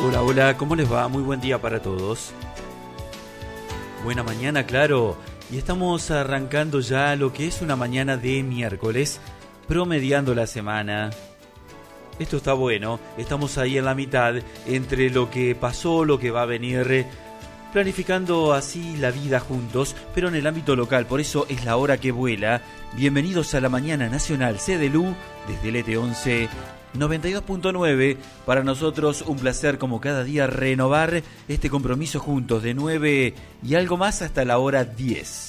Hola, hola, ¿cómo les va? Muy buen día para todos. Buena mañana, claro. Y estamos arrancando ya lo que es una mañana de miércoles, promediando la semana. Esto está bueno, estamos ahí en la mitad, entre lo que pasó, lo que va a venir, planificando así la vida juntos, pero en el ámbito local, por eso es la hora que vuela. Bienvenidos a la Mañana Nacional CDLU, desde el ET11 92.9. Para nosotros un placer como cada día renovar este compromiso juntos de 9 y algo más hasta la hora 10.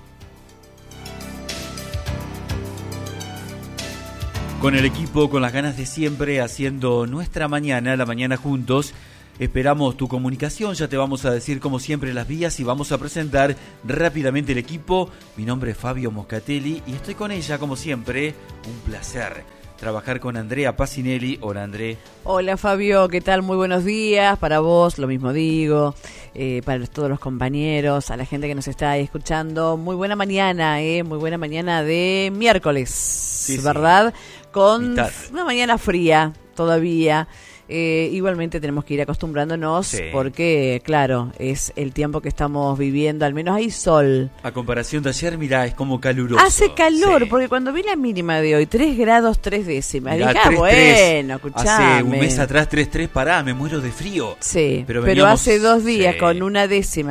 Con el equipo, con las ganas de siempre, haciendo nuestra mañana, la mañana juntos. Esperamos tu comunicación, ya te vamos a decir como siempre las vías y vamos a presentar rápidamente el equipo. Mi nombre es Fabio Moscatelli y estoy con ella como siempre. Un placer trabajar con Andrea Pacinelli. Hola, André. Hola, Fabio, ¿qué tal? Muy buenos días. Para vos, lo mismo digo. Para todos los compañeros, a la gente que nos está ahí escuchando. Muy buena mañana, muy buena mañana de miércoles, sí, ¿verdad? Sí. Con mitad. Una mañana fría todavía. Igualmente tenemos que ir acostumbrándonos, sí, porque claro, es el tiempo que estamos viviendo, al menos hay sol. A comparación de ayer, mirá, es como caluroso. Hace calor, sí, porque cuando vi la mínima de hoy, 3 grados 3 décimas, mirá, dije, 3, bueno, escuchame. Hace un mes atrás 3,3, pará, me muero de frío. Sí, pero hace 2 días, sí, con una décima,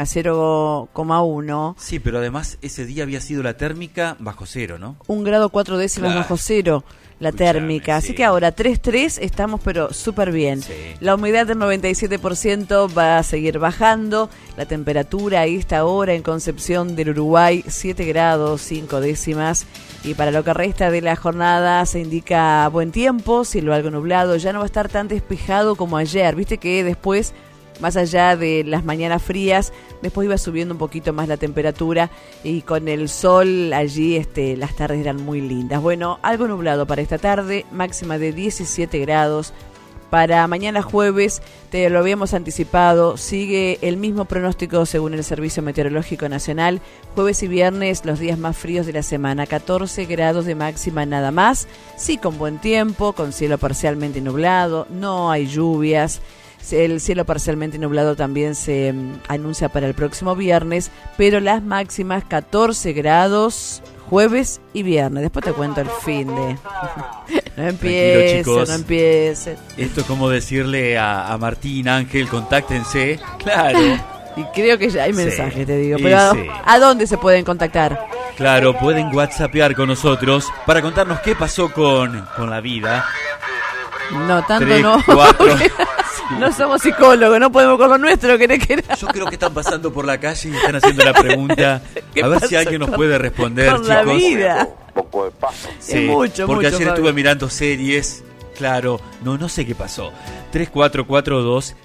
0,1. Sí, pero además ese día había sido la térmica bajo cero, ¿no? 1 grado 4 décimas, claro, bajo cero. La térmica, sí, así que ahora 3,3 estamos pero súper bien, sí. La humedad del 97% va a seguir bajando. La temperatura a esta hora en Concepción del Uruguay 7 grados 5 décimas. Y para lo que resta de la jornada se indica buen tiempo, cielo algo nublado. Ya no va a estar tan despejado como ayer, viste que después, más allá de las mañanas frías, después iba subiendo un poquito más la temperatura y con el sol allí las tardes eran muy lindas. Bueno, algo nublado para esta tarde, máxima de 17 grados. Para mañana jueves, te lo habíamos anticipado, sigue el mismo pronóstico según el Servicio Meteorológico Nacional. Jueves y viernes, los días más fríos de la semana, 14 grados de máxima nada más. Sí, con buen tiempo, con cielo parcialmente nublado, no hay lluvias. El cielo parcialmente nublado también se anuncia para el próximo viernes, pero las máximas 14 grados jueves y viernes. Después te cuento el fin de... No empiecen. Esto es como decirle a Martín, Ángel, contáctense. Claro. Y creo que ya hay mensajes, sí, te digo. Pero sí, ¿a dónde se pueden contactar? Claro, pueden whatsappear con nosotros para contarnos qué pasó con la vida. No, tanto 3, no. 4... No somos psicólogos, no podemos con lo nuestro, que Yo creo que están pasando por la calle y están haciendo la pregunta. A ver si alguien nos puede responder, con chicos. La vida. Un poco de paso. Sí, mucho, porque ayer estuve mirando series. Claro, no sé qué pasó. 3442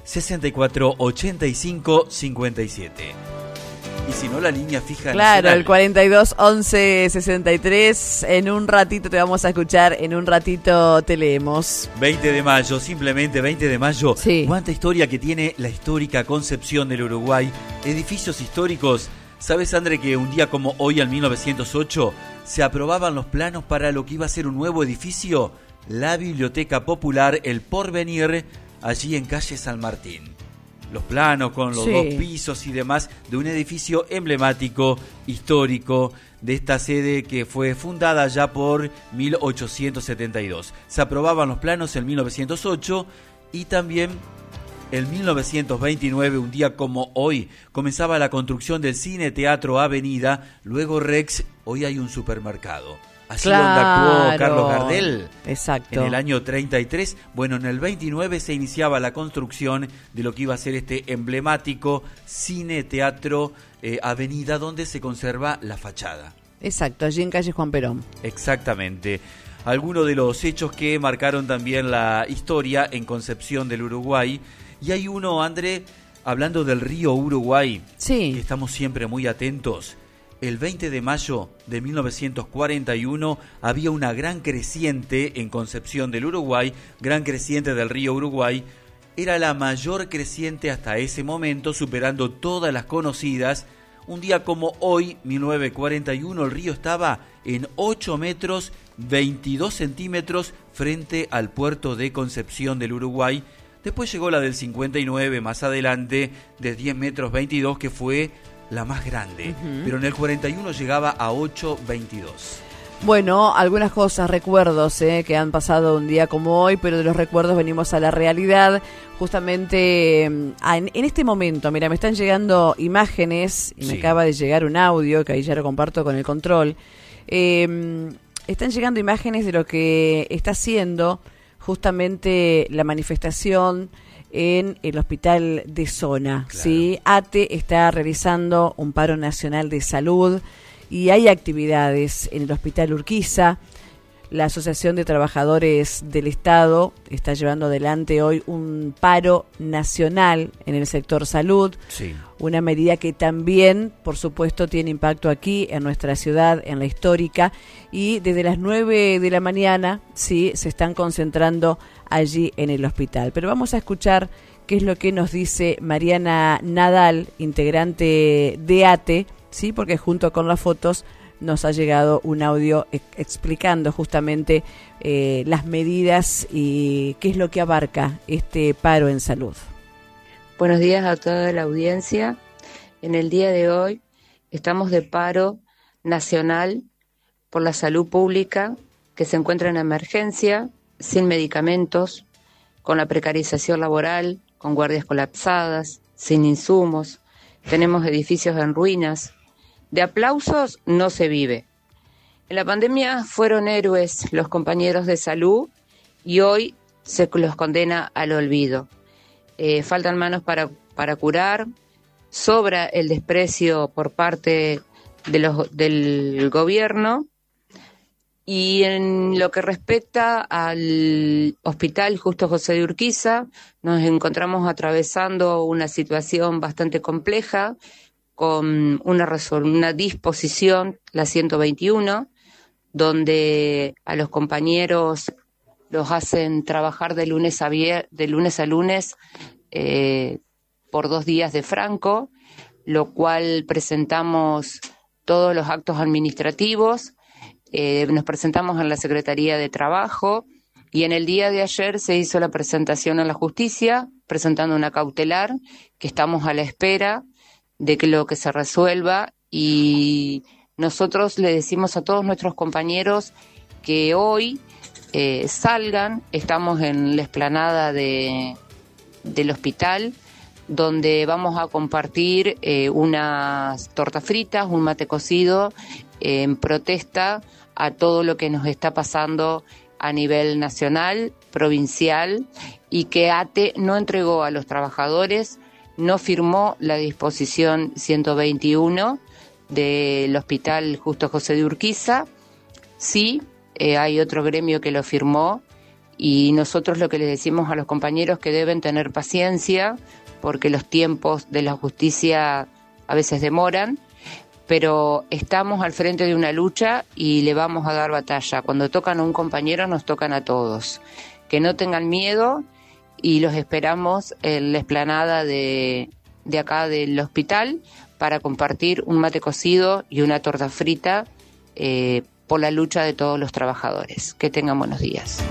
6485 57. Y si no, la línea fija. Claro, nacional. El 42 11 63. En un ratito te vamos a escuchar, en un ratito te leemos. 20 de mayo, simplemente 20 de mayo. Sí. Cuánta historia que tiene la histórica Concepción del Uruguay. Edificios históricos. ¿Sabes, André, que un día como hoy, en 1908, se aprobaban los planos para lo que iba a ser un nuevo edificio? La Biblioteca Popular El Porvenir, allí en calle San Martín. Los planos con los 2 pisos y demás de un edificio emblemático, histórico, de esta sede que fue fundada ya por 1872. Se aprobaban los planos en 1908 y también en 1929, un día como hoy, comenzaba la construcción del Cine Teatro Avenida, luego Rex, hoy hay un supermercado. Así, claro, donde actuó Carlos Gardel. Exacto. En el año 33. Bueno, en el 29 se iniciaba la construcción de lo que iba a ser este emblemático Cine Teatro Avenida, donde se conserva la fachada. Exacto, allí en calle Juan Perón. Exactamente. Algunos de los hechos que marcaron también la historia en Concepción del Uruguay. Y hay uno, André, hablando del río Uruguay, sí, que estamos siempre muy atentos. El 20 de mayo de 1941 había una gran creciente en Concepción del Uruguay, gran creciente del río Uruguay. Era la mayor creciente hasta ese momento, superando todas las conocidas. Un día como hoy, 1941, el río estaba en 8 metros 22 centímetros frente al puerto de Concepción del Uruguay, Después llegó la del 59, más adelante, de 10 metros 22, que fue la más grande. Pero en el 41 llegaba a 8,22. Bueno, algunas cosas, recuerdos que han pasado un día como hoy, pero de los recuerdos venimos a la realidad. Justamente en este momento, mira, me están llegando imágenes y me acaba de llegar un audio, que ahí ya lo comparto con el control. Están llegando imágenes de lo que está haciendo justamente la manifestación en el hospital de zona. Claro. ¿Sí? ATE está realizando un paro nacional de salud y hay actividades en el hospital Urquiza. La Asociación de Trabajadores del Estado está llevando adelante hoy un paro nacional en el sector salud. Sí. Una medida que también, por supuesto, tiene impacto aquí en nuestra ciudad, en la histórica. Y desde las 9 de la mañana, sí, se están concentrando allí en el hospital. Pero vamos a escuchar qué es lo que nos dice Mariana Nadal, integrante de ATE, sí, porque junto con las fotos nos ha llegado un audio explicando justamente las medidas y qué es lo que abarca este paro en salud. Buenos días a toda la audiencia. En el día de hoy estamos de paro nacional por la salud pública que se encuentra en emergencia, sin medicamentos, con la precarización laboral, con guardias colapsadas, sin insumos. Tenemos edificios en ruinas. De aplausos no se vive. En la pandemia fueron héroes los compañeros de salud y hoy se los condena al olvido. Faltan manos para curar, sobra el desprecio por parte del gobierno, y en lo que respecta al Hospital Justo José de Urquiza, nos encontramos atravesando una situación bastante compleja, con una disposición, la 121, donde a los compañeros los hacen trabajar de lunes a lunes por 2 días de franco, lo cual presentamos todos los actos administrativos, nos presentamos en la Secretaría de Trabajo, y en el día de ayer se hizo la presentación a la justicia, presentando una cautelar que estamos a la espera de que lo que se resuelva, y nosotros le decimos a todos nuestros compañeros que hoy salgan. Estamos en la explanada del hospital, donde vamos a compartir unas tortas fritas, un mate cocido, en protesta a todo lo que nos está pasando a nivel nacional, provincial, y que ATE no entregó a los trabajadores, no firmó la disposición 121 del Hospital Justo José de Urquiza. Sí, hay otro gremio que lo firmó, y nosotros lo que les decimos a los compañeros que deben tener paciencia, porque los tiempos de la justicia a veces demoran, pero estamos al frente de una lucha y le vamos a dar batalla. Cuando tocan a un compañero, nos tocan a todos. Que no tengan miedo, y los esperamos en la explanada de acá del hospital para compartir un mate cocido y una torta frita por la lucha de todos los trabajadores. Que tengan buenos días.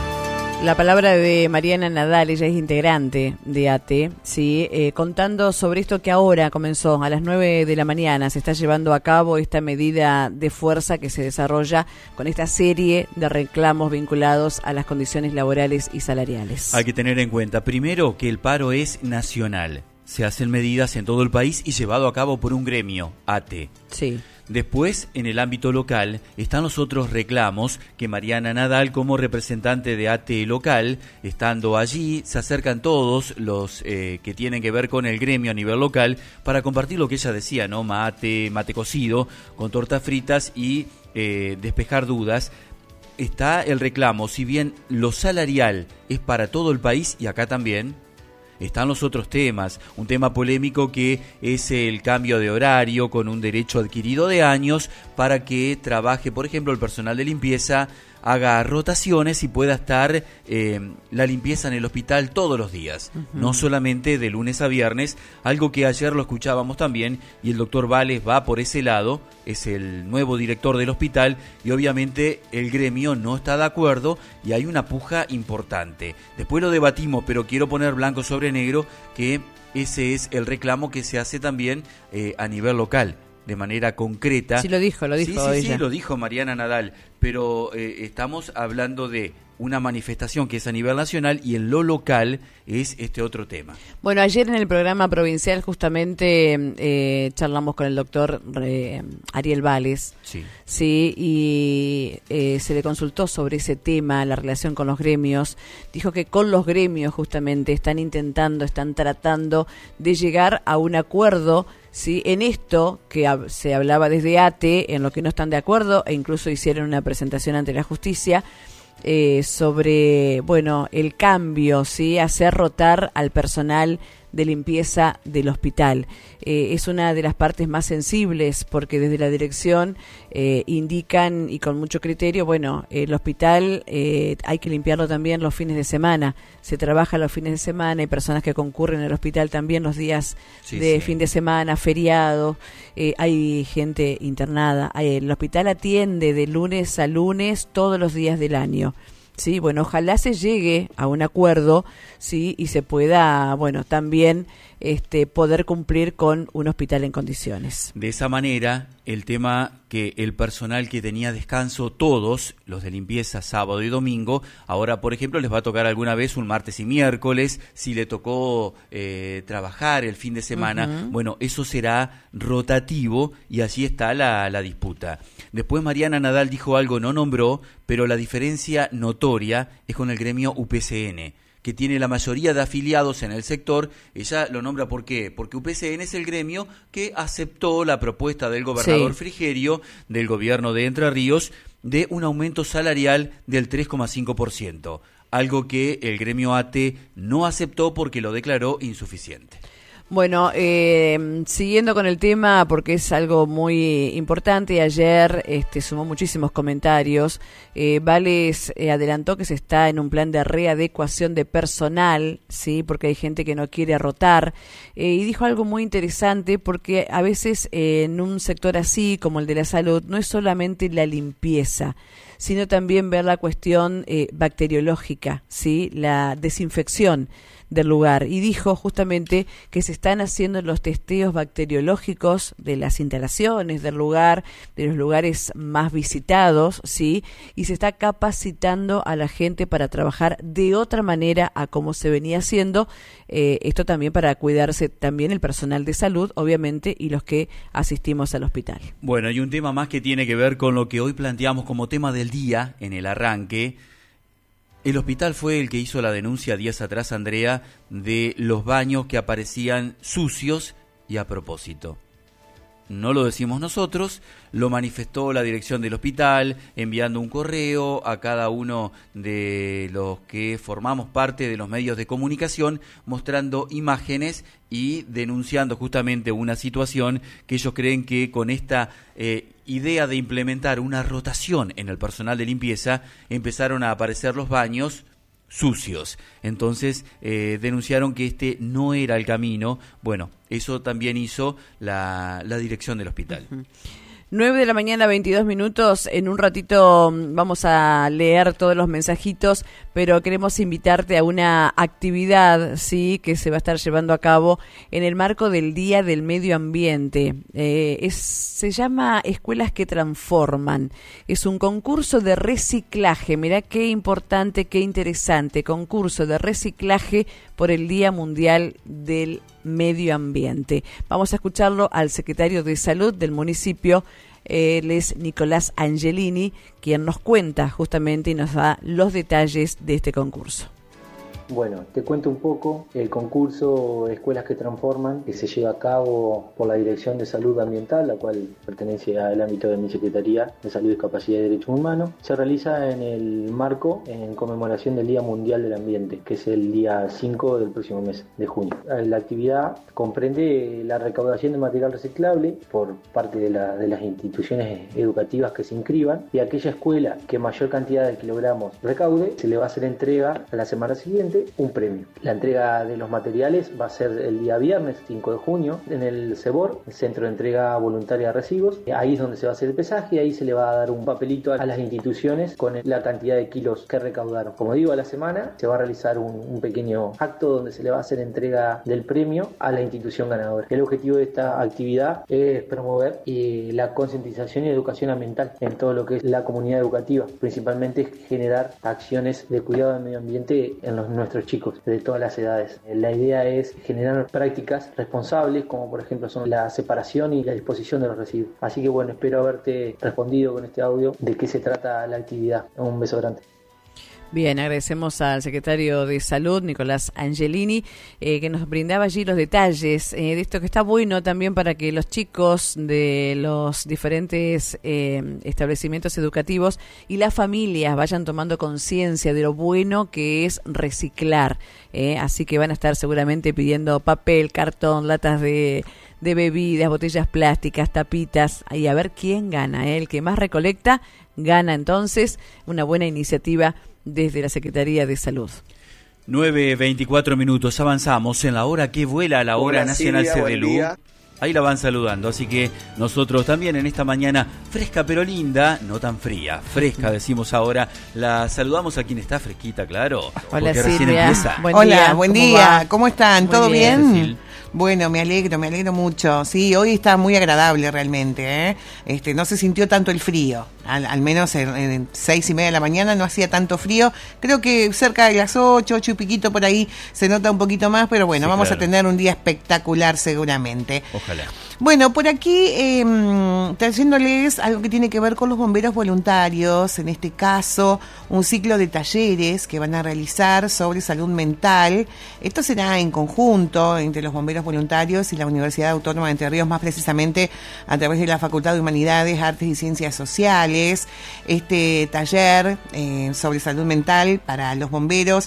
La palabra de Mariana Nadal, ella es integrante de ATE, ¿sí? Contando sobre esto que ahora comenzó a las 9 de la mañana, se está llevando a cabo esta medida de fuerza que se desarrolla con esta serie de reclamos vinculados a las condiciones laborales y salariales. Hay que tener en cuenta, primero, que el paro es nacional. Se hacen medidas en todo el país y llevado a cabo por un gremio, ATE. Sí. Después, en el ámbito local, están los otros reclamos que Mariana Nadal, como representante de ATE local, estando allí, se acercan todos los que tienen que ver con el gremio a nivel local para compartir lo que ella decía, ¿no? Mate cocido, con tortas fritas y despejar dudas. Está el reclamo, si bien lo salarial es para todo el país y acá también, están los otros temas, un tema polémico que es el cambio de horario con un derecho adquirido de años para que trabaje, por ejemplo, el personal de limpieza haga rotaciones y pueda estar la limpieza en el hospital todos los días, no solamente de lunes a viernes, algo que ayer lo escuchábamos también, y el doctor Vales va por ese lado, es el nuevo director del hospital, y obviamente el gremio no está de acuerdo y hay una puja importante. Después lo debatimos, pero quiero poner blanco sobre negro que ese es el reclamo que se hace también a nivel local, de manera concreta. Sí, lo dijo ella. Sí, lo dijo Mariana Nadal, pero estamos hablando de una manifestación que es a nivel nacional y en lo local es este otro tema. Bueno, ayer en el programa provincial justamente charlamos con el doctor Ariel Vales, sí, y se le consultó sobre ese tema, la relación con los gremios. Dijo que con los gremios justamente están tratando de llegar a un acuerdo, sí, en esto que se hablaba desde ATE, en lo que no están de acuerdo, e incluso hicieron una presentación ante la justicia sobre, bueno, el cambio, sí, hacer rotar al personal de limpieza del hospital. Es una de las partes más sensibles porque desde la dirección indican, y con mucho criterio, bueno, el hospital hay que limpiarlo también los fines de semana. Se trabaja los fines de semana, hay personas que concurren al hospital también los días de fin de semana, feriados, hay gente internada. El hospital atiende de lunes a lunes todos los días del año. Sí, bueno, ojalá se llegue a un acuerdo, sí, y se pueda, bueno, también poder cumplir con un hospital en condiciones. De esa manera, el tema que el personal que tenía descanso, todos los de limpieza sábado y domingo, ahora por ejemplo les va a tocar alguna vez un martes y miércoles, si le tocó trabajar el fin de semana, bueno, eso será rotativo y así está la disputa. Después Mariana Nadal dijo algo, no nombró, pero la diferencia notoria es con el gremio UPCN, que tiene la mayoría de afiliados en el sector. Ella lo nombra ¿por qué? Porque UPCN es el gremio que aceptó la propuesta del gobernador Frigerio, del gobierno de Entre Ríos, de un aumento salarial del 3,5%, algo que el gremio ATE no aceptó porque lo declaró insuficiente. Bueno, siguiendo con el tema, porque es algo muy importante, ayer sumó muchísimos comentarios. Vales adelantó que se está en un plan de readecuación de personal, sí, porque hay gente que no quiere rotar, y dijo algo muy interesante, porque a veces en un sector así como el de la salud no es solamente la limpieza, sino también ver la cuestión bacteriológica, sí, la desinfección del lugar, y dijo justamente que se están haciendo los testeos bacteriológicos de las instalaciones del lugar, de los lugares más visitados, sí, y se está capacitando a la gente para trabajar de otra manera a como se venía haciendo, esto también para cuidarse también el personal de salud, obviamente, y los que asistimos al hospital. Bueno, y un tema más que tiene que ver con lo que hoy planteamos como tema del día en el arranque. El hospital fue el que hizo la denuncia días atrás, Andrea, de los baños que aparecían sucios y a propósito. No lo decimos nosotros, lo manifestó la dirección del hospital, enviando un correo a cada uno de los que formamos parte de los medios de comunicación, mostrando imágenes y denunciando justamente una situación que ellos creen que con esta idea de implementar una rotación en el personal de limpieza, empezaron a aparecer los baños sucios. Entonces denunciaron que este no era el camino. Bueno, eso también hizo la dirección del hospital. 9 de la mañana, 22 minutos. En un ratito vamos a leer todos los mensajitos, pero queremos invitarte a una actividad, sí, que se va a estar llevando a cabo en el marco del Día del Medio Ambiente. Se llama Escuelas que Transforman. Es un concurso de reciclaje. Mirá qué importante, qué interesante. Concurso de reciclaje por el Día Mundial del Medio Ambiente. Vamos a escucharlo al secretario de Salud del municipio. Él es Nicolás Angelini, quien nos cuenta justamente y nos da los detalles de este concurso. Bueno, te cuento un poco. El concurso Escuelas que Transforman, que se lleva a cabo por la Dirección de Salud Ambiental, la cual pertenece al ámbito de mi Secretaría de Salud, Discapacidad y Derechos Humanos, se realiza en el marco en conmemoración del Día Mundial del Ambiente, que es el día 5 del próximo mes de junio. La actividad comprende la recaudación de material reciclable por parte de las instituciones educativas que se inscriban, y a aquella escuela que mayor cantidad de kilogramos recaude, se le va a hacer entrega a la semana siguiente un premio. La entrega de los materiales va a ser el día viernes 5 de junio en el CEBOR, el Centro de Entrega Voluntaria de Residuos. Ahí es donde se va a hacer el pesaje y ahí se le va a dar un papelito a las instituciones con la cantidad de kilos que recaudaron. Como digo, a la semana se va a realizar un pequeño acto donde se le va a hacer entrega del premio a la institución ganadora. El objetivo de esta actividad es promover la concientización y educación ambiental en todo lo que es la comunidad educativa, principalmente generar acciones de cuidado del medio ambiente en nuestros chicos de todas las edades. La idea es generar prácticas responsables, como por ejemplo son la separación y la disposición de los residuos. Así que bueno, espero haberte respondido con este audio de qué se trata la actividad. Un beso grande. Bien, agradecemos al secretario de Salud, Nicolás Angelini, que nos brindaba allí los detalles de esto, que está bueno también para que los chicos de los diferentes establecimientos educativos y las familias vayan tomando conciencia de lo bueno que es reciclar. Así que van a estar seguramente pidiendo papel, cartón, latas de bebidas, botellas plásticas, tapitas, y a ver quién gana. El que más recolecta gana. Entonces, una buena iniciativa desde la Secretaría de Salud. 9:24, avanzamos en la hora que vuela, la hora Hola, nacional Silvia, CDLU. Ahí la van saludando, así que nosotros también en esta mañana fresca pero linda, no tan fría, fresca decimos ahora, la saludamos a quien está fresquita, claro. Hola Silvia, recién empieza. Hola, buen día, ¿cómo están? ¿Todo bien? Cecil. Bueno, me alegro mucho. Sí, hoy está muy agradable realmente, ¿eh? No se sintió tanto el frío, al menos en 6:30 de la mañana no hacía tanto frío. Creo que cerca de las 8 y piquito por ahí se nota un poquito más, pero bueno, sí, vamos a tener un día espectacular seguramente. Ojalá. Bueno, por aquí trayéndoles algo que tiene que ver con los bomberos voluntarios, en este caso un ciclo de talleres que van a realizar sobre salud mental. Esto será en conjunto entre los bomberos voluntarios y la Universidad Autónoma de Entre Ríos, más precisamente a través de la Facultad de Humanidades, Artes y Ciencias Sociales. Este taller sobre salud mental para los bomberos,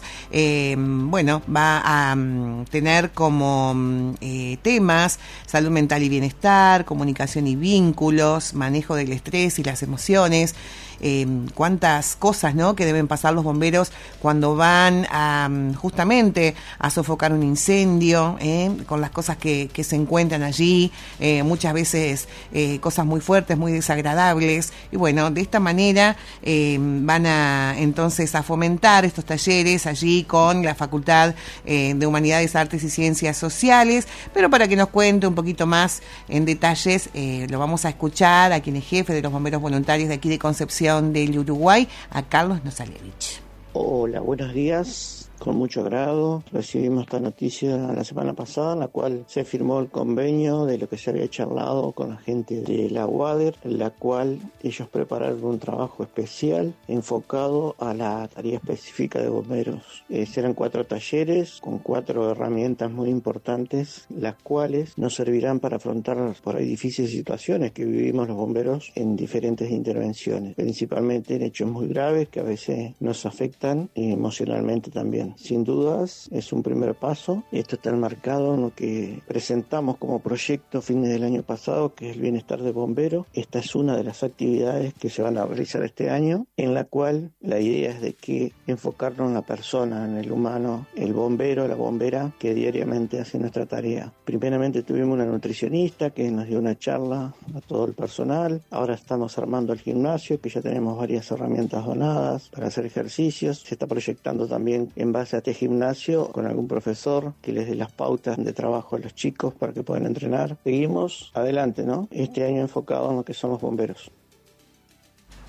va a tener como temas salud mental y bienestar, comunicación y vínculos, manejo del estrés y las emociones. Cuántas cosas, ¿no?, que deben pasar los bomberos cuando van justamente a sofocar un incendio, con las cosas que se encuentran allí, muchas veces cosas muy fuertes, muy desagradables, y bueno, de esta manera van entonces a fomentar estos talleres allí con la Facultad de Humanidades, Artes y Ciencias Sociales. Pero para que nos cuente un poquito más en detalles, lo vamos a escuchar a quien es jefe de los bomberos voluntarios de aquí de Concepción del Uruguay, a Carlos Nosalevich. Hola, buenos días. Con mucho agrado recibimos esta noticia la semana pasada, en la cual se firmó el convenio de lo que se había charlado con la gente de la UADER, en la cual ellos prepararon un trabajo especial enfocado a la tarea específica de bomberos. Serán 4 talleres con 4 herramientas muy importantes, las cuales nos servirán para afrontar por ahí difíciles situaciones que vivimos los bomberos en diferentes intervenciones, principalmente en hechos muy graves que a veces nos afectan emocionalmente también. Sin dudas es un primer paso. Esto está enmarcado en lo que presentamos como proyecto a fines del año pasado, que es el bienestar de bombero. Esta es una de las actividades que se van a realizar este año, en la cual la idea es de que enfocarnos en la persona, en el humano, el bombero, la bombera que diariamente hace nuestra tarea. Primeramente tuvimos una nutricionista que nos dio una charla a todo el personal. Ahora estamos armando el gimnasio, que ya tenemos varias herramientas donadas para hacer ejercicios. Se está proyectando también en base a este gimnasio con algún profesor que les dé las pautas de trabajo a los chicos para que puedan entrenar. Seguimos adelante, ¿no? Este año enfocado en lo que son los bomberos.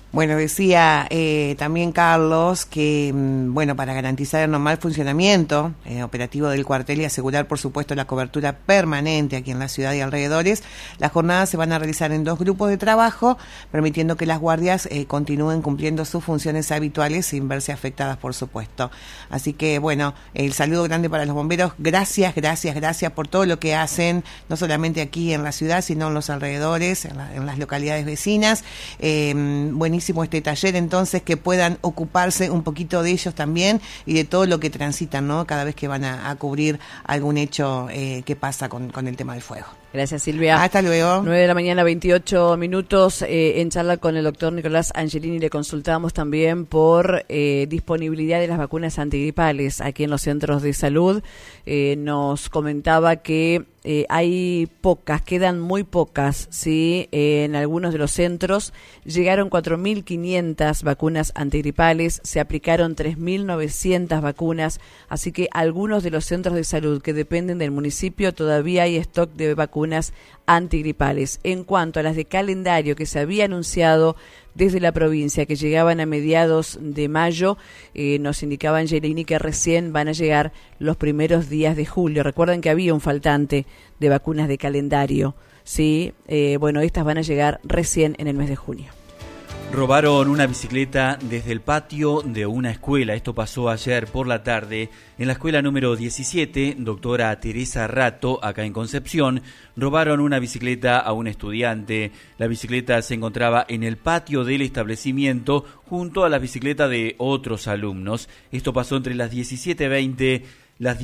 Bueno, decía también Carlos que, bueno, para garantizar el normal funcionamiento operativo del cuartel y asegurar, por supuesto, la cobertura permanente aquí en la ciudad y alrededores, las jornadas se van a realizar en 2 grupos de trabajo, permitiendo que las guardias continúen cumpliendo sus funciones habituales sin verse afectadas, por supuesto. Así que, bueno, el saludo grande para los bomberos. Gracias por todo lo que hacen, no solamente aquí en la ciudad, sino en los alrededores, en las localidades vecinas. Buenísimo este taller, entonces, que puedan ocuparse un poquito de ellos también y de todo lo que transitan, ¿no? Cada vez que van a cubrir algún hecho que pasa con el tema del fuego. Gracias, Silvia. Hasta luego. 9 de la mañana, 28 minutos. En charla con el doctor Nicolás Angelini le consultamos también por disponibilidad de las vacunas antigripales aquí en los centros de salud. Nos comentaba que hay pocas, quedan muy pocas, ¿sí? En algunos de los centros llegaron 4.500 vacunas antigripales, se aplicaron 3.900 vacunas, así que algunos de los centros de salud que dependen del municipio todavía hay stock de vacunas antigripales. En cuanto a las de calendario que se había anunciado desde la provincia, que llegaban a mediados de mayo, nos indicaba Angelini que recién van a llegar los primeros días de julio. Recuerden que había un faltante de vacunas de calendario, ¿sí? Bueno, estas van a llegar recién en el mes de junio. Robaron una bicicleta desde el patio de una escuela. Esto pasó ayer por la tarde en la escuela número 17, doctora Teresa Rato, acá en Concepción. Robaron una bicicleta a un estudiante. La bicicleta se encontraba en el patio del establecimiento junto a la bicicleta de otros alumnos. Esto pasó entre las 17:20 las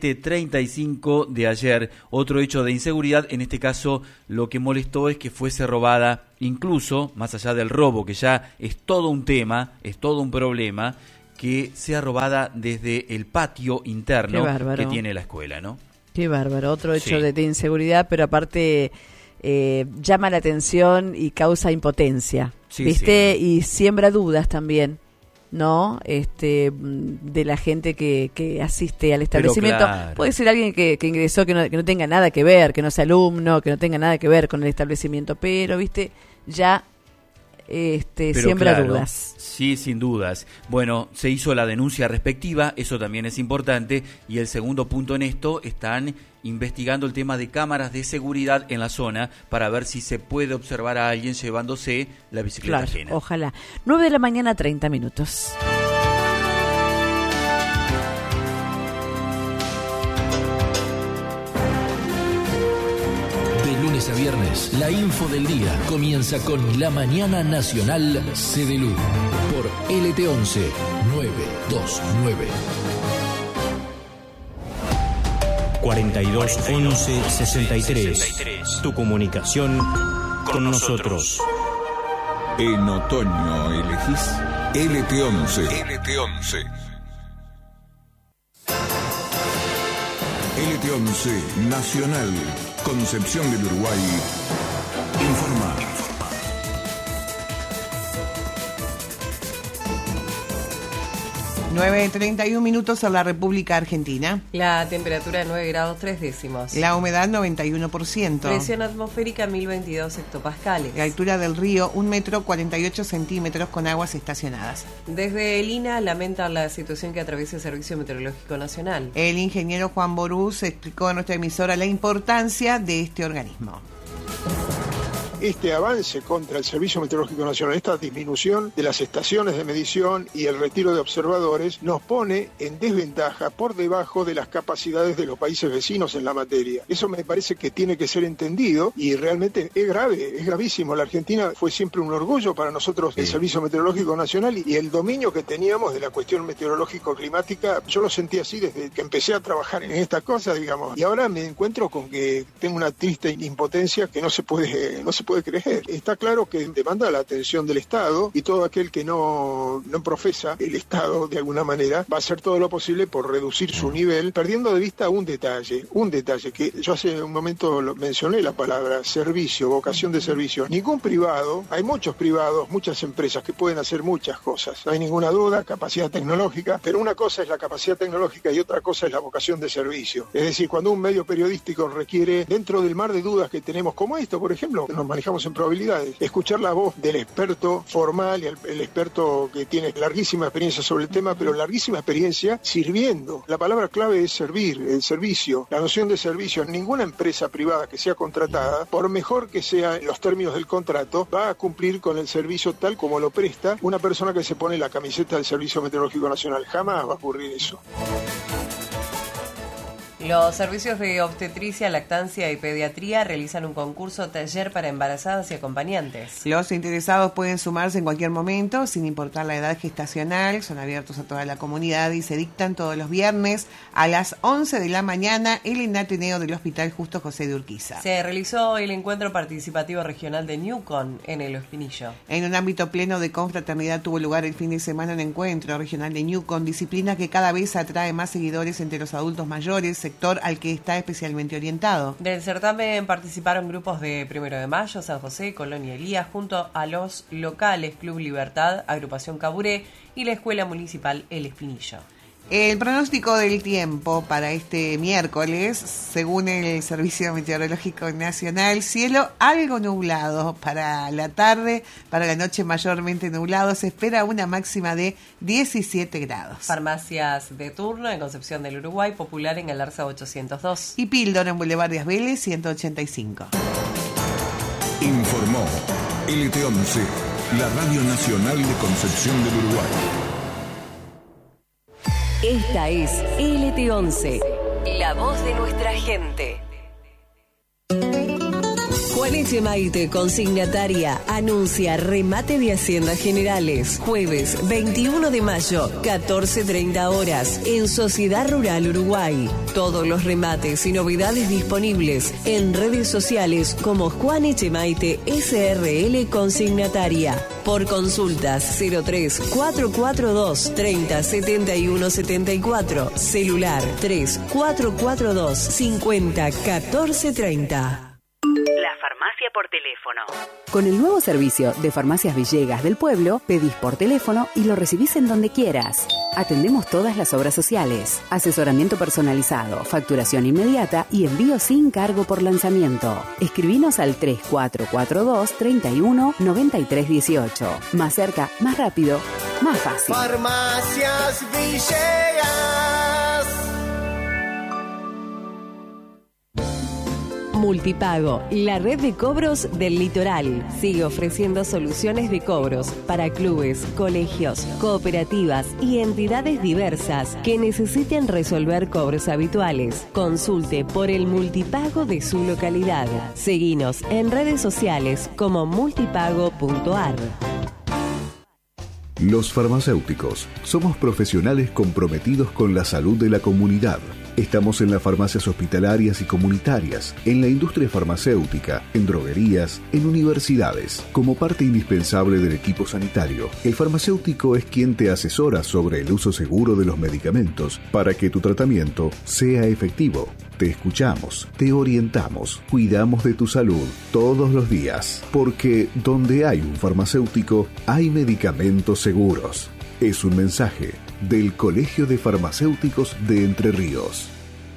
17:35 de ayer. Otro hecho de inseguridad, en este caso lo que molestó es que fuese robada, incluso más allá del robo, que ya es todo un tema, es todo un problema, que sea robada desde el patio interno que tiene la escuela, ¿no? Qué bárbaro, otro hecho de inseguridad, pero aparte llama la atención y causa impotencia, ¿viste? Sí. Y siembra dudas también, ¿no? De la gente que asiste al establecimiento. Claro. Puede ser alguien que ingresó que no tenga nada que ver, que no sea alumno, que no tenga nada que ver con el establecimiento, pero, ¿viste? Ya siembra dudas. Sí, sin dudas. Bueno, se hizo la denuncia respectiva, eso también es importante, y el segundo punto en esto, están investigando el tema de cámaras de seguridad en la zona para ver si se puede observar a alguien llevándose la bicicleta ajena. Ojalá. 9 de la mañana, 30 minutos. A viernes, la info del día comienza con La Mañana Nacional CDLU por LT11 929. 42 11 63. Tu comunicación con nosotros. En otoño elegís LT11. LT11. LT11 Nacional. Concepción del Uruguay. Informa. 9:31 minutos en la República Argentina. La temperatura de 9 grados 3 décimos. La humedad 91%. Presión atmosférica 1022 hectopascales. La altura del río 1 metro 48 centímetros con aguas estacionadas. Desde el INA lamentan la situación que atraviesa el Servicio Meteorológico Nacional. El ingeniero Juan Borús explicó a nuestra emisora la importancia de este organismo. Este avance contra el Servicio Meteorológico Nacional, esta disminución de las estaciones de medición y el retiro de observadores nos pone en desventaja por debajo de las capacidades de los países vecinos en la materia. Eso me parece que tiene que ser entendido y realmente es grave, es gravísimo. La Argentina fue siempre un orgullo para nosotros, el Servicio Meteorológico Nacional, y el dominio que teníamos de la cuestión meteorológico-climática, yo lo sentí así desde que empecé a trabajar en esta cosa, digamos, y ahora me encuentro con que tengo una triste impotencia que no se puede creer. Está claro que demanda la atención del Estado y todo aquel que no profesa el Estado de alguna manera va a hacer todo lo posible por reducir su nivel, perdiendo de vista un detalle que yo hace un momento mencioné la palabra servicio, vocación de servicio. Ningún privado, hay muchos privados, muchas empresas que pueden hacer muchas cosas, no hay ninguna duda, capacidad tecnológica, pero una cosa es la capacidad tecnológica y otra cosa es la vocación de servicio. Es decir, cuando un medio periodístico requiere, dentro del mar de dudas que tenemos como esto, por ejemplo, nos manejamos en probabilidades. Escuchar la voz del experto formal, el experto que tiene larguísima experiencia sobre el tema, pero larguísima experiencia sirviendo. La palabra clave es servir, el servicio, la noción de servicio. Ninguna empresa privada que sea contratada, por mejor que sean los términos del contrato, va a cumplir con el servicio tal como lo presta una persona que se pone la camiseta del Servicio Meteorológico Nacional. Jamás va a ocurrir eso. Los servicios de obstetricia, lactancia y pediatría realizan un concurso taller para embarazadas y acompañantes. Los interesados pueden sumarse en cualquier momento, sin importar la edad gestacional. Son abiertos a toda la comunidad y se dictan todos los viernes a las 11 de la mañana en el Ateneo del Hospital Justo José de Urquiza. Se realizó el encuentro participativo regional de Newcon en el Espinillo. En un ámbito pleno de confraternidad tuvo lugar el fin de semana un encuentro regional de Newcon, disciplina que cada vez atrae más seguidores entre los adultos mayores, sector al que está especialmente orientado. Del certamen participaron grupos de 1 de Mayo, San José, Colonia Elías, junto a los locales Club Libertad, Agrupación Caburé y la Escuela Municipal El Espinillo. El pronóstico del tiempo para este miércoles, según el Servicio Meteorológico Nacional, cielo algo nublado para la tarde, para la noche mayormente nublado, se espera una máxima de 17 grados. Farmacias de turno en Concepción del Uruguay, Popular en Galarza 802. Y Píldora en Boulevard Díaz Vélez 185. Informó LT11, la Radio Nacional de Concepción del Uruguay. Esta es LT11, la voz de nuestra gente. Juan Echemaite, consignataria, anuncia remate de Haciendas Generales. Jueves 21 de mayo, 14:30 horas, en Sociedad Rural Uruguay. Todos los remates y novedades disponibles en redes sociales como Juan Echemaite SRL Consignataria. Por consultas 03 442 30 71 74, celular 3 442 50 14 30. La farmacia por teléfono. Con el nuevo servicio de Farmacias Villegas del Pueblo, pedís por teléfono y lo recibís en donde quieras. Atendemos todas las obras sociales, asesoramiento personalizado, facturación inmediata y envío sin cargo por lanzamiento. Escribinos al 3442 31 93 18. Más cerca, más rápido, más fácil. Farmacias Villegas. Multipago, la red de cobros del litoral. Sigue ofreciendo soluciones de cobros para clubes, colegios, cooperativas y entidades diversas que necesiten resolver cobros habituales. Consulte por el multipago de su localidad. Seguinos en redes sociales como multipago.ar. Los farmacéuticos somos profesionales comprometidos con la salud de la comunidad. Estamos en las farmacias hospitalarias y comunitarias, en la industria farmacéutica, en droguerías, en universidades. Como parte indispensable del equipo sanitario, el farmacéutico es quien te asesora sobre el uso seguro de los medicamentos para que tu tratamiento sea efectivo. Te escuchamos, te orientamos, cuidamos de tu salud todos los días, porque donde hay un farmacéutico, hay medicamentos seguros. Es un mensaje del Colegio de Farmacéuticos de Entre Ríos.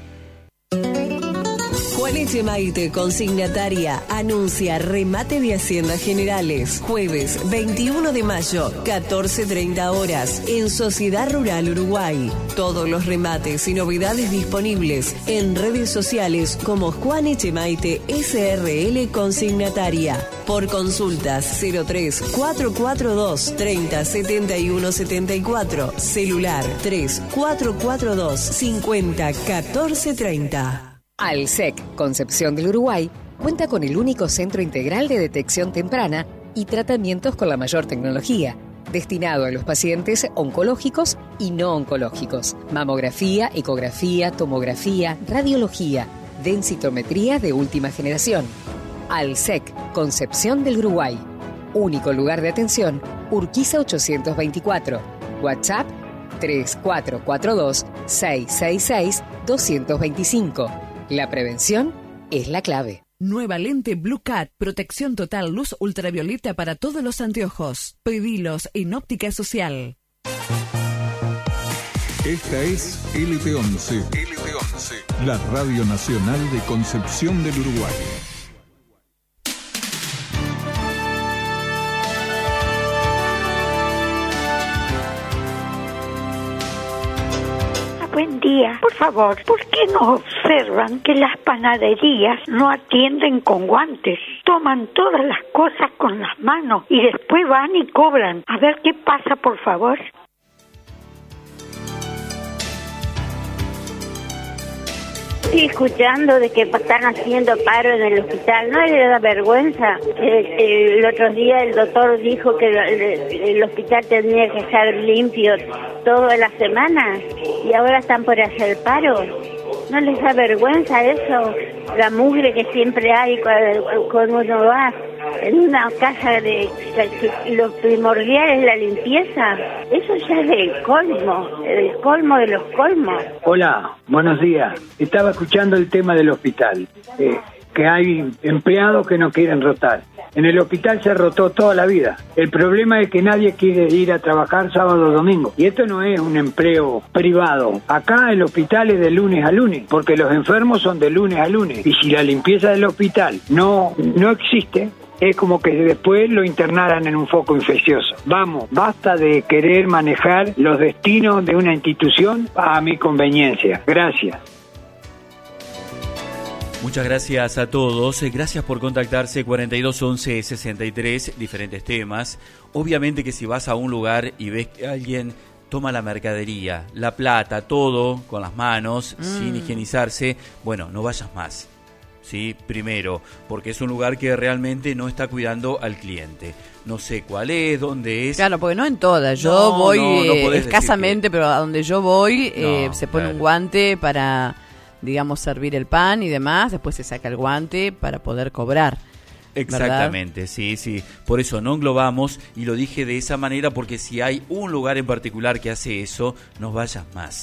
Juan Echemaite, consignataria, anuncia remate de Haciendas Generales. Jueves 21 de mayo, 14:30 horas, en Sociedad Rural Uruguay. Todos los remates y novedades disponibles en redes sociales como Juan Echemaite SRL Consignataria. Por consultas 03 442 30 71 74, celular 3 442 50 14 30. Alsec, Concepción del Uruguay, cuenta con el único centro integral de detección temprana y tratamientos con la mayor tecnología, destinado a los pacientes oncológicos y no oncológicos. Mamografía, ecografía, tomografía, radiología, densitometría de última generación. Alsec, Concepción del Uruguay. Único lugar de atención, Urquiza 824. WhatsApp 3442 666 225. La prevención es la clave. Nueva lente Blue Cat, protección total, luz ultravioleta para todos los anteojos. Pedilos en Óptica Social. Esta es LT11. La Radio Nacional de Concepción del Uruguay. panadería. Por favor, ¿por qué no observan que las panaderías no atienden con guantes? Toman todas las cosas con las manos y después van y cobran. A ver qué pasa, por favor. Estoy escuchando de que están haciendo paro en el hospital. ¿No le da vergüenza? El otro día el doctor dijo que el hospital tenía que estar limpio toda la semana y ahora están por hacer paro. ¿No les da vergüenza eso? La mugre que siempre hay cuando uno va en una casa lo primordial es la limpieza. Eso ya es el colmo de los colmos. Hola, buenos días. Estaba escuchando el tema del hospital, que hay empleados que no quieren rotar. En el hospital se rotó toda la vida. El problema es que nadie quiere ir a trabajar sábado o domingo. Y esto no es un empleo privado. Acá el hospital es de lunes a lunes, porque los enfermos son de lunes a lunes. Y si la limpieza del hospital no existe, es como que después lo internaran en un foco infeccioso. Vamos, basta de querer manejar los destinos de una institución a mi conveniencia. Gracias. Muchas gracias a todos, gracias por contactarse. 4211-63, diferentes temas. Obviamente que si vas a un lugar y ves que alguien toma la mercadería, la plata, todo con las manos, sin higienizarse, bueno, no vayas más. ¿Sí? Primero, porque es un lugar que realmente no está cuidando al cliente. No sé cuál es, dónde es. Claro, porque no en todas. Yo voy escasamente, pero a donde yo voy se pone un guante para, digamos, servir el pan y demás. Después se saca el guante para poder cobrar. Exactamente, ¿verdad? Sí. Por eso no englobamos y lo dije de esa manera porque si hay un lugar en particular que hace eso, no vayas más.